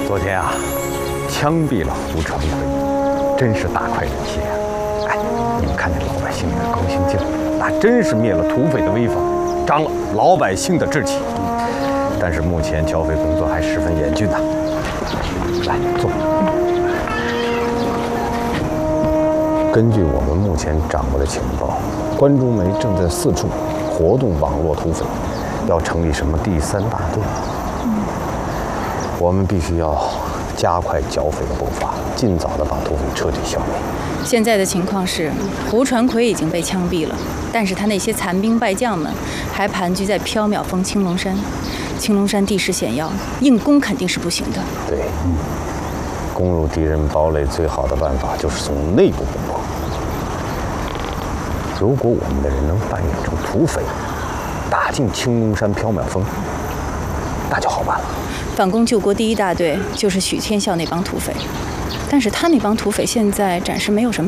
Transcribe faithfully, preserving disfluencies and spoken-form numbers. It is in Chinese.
昨天啊，枪毙了胡传奎，真是大快人心啊！哎，你们看见老百姓的高兴劲儿，那真是灭了土匪的威风，长了老百姓的志气。但是目前剿匪工作还十分严峻呐。来，坐。根据我们目前掌握的情报，关中梅正在四处活动网络土匪，要成立什么第三大队。嗯，我们必须要加快剿匪的步伐，尽早的把土匪彻底消灭。 现在的情况是，胡传奎已经被枪毙了，但是他那些残兵败将们还盘踞在缥缈峰青龙山。青龙山地势险要，硬攻肯定是不行的。 对，攻入敌人堡垒最好的办法就是从内部攻破。如果我们的人能扮演成土匪，打进青龙山缥缈峰，那就好办了。 反攻救国第一大队就是许天笑那帮土匪，但是他那帮土匪现在暂时没有什么